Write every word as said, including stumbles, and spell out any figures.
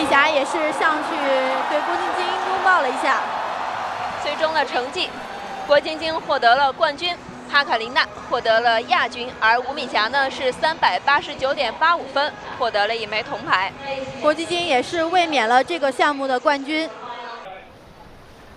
霞也是上去对郭晶晶拥抱了一下。 最终的成绩，郭晶晶获得了冠军，哈卡琳娜获得了亚军，而吴敏霞呢是三百八十九点八五分，获得了一枚铜牌。 郭晶晶也是卫冕了这个项目的冠军。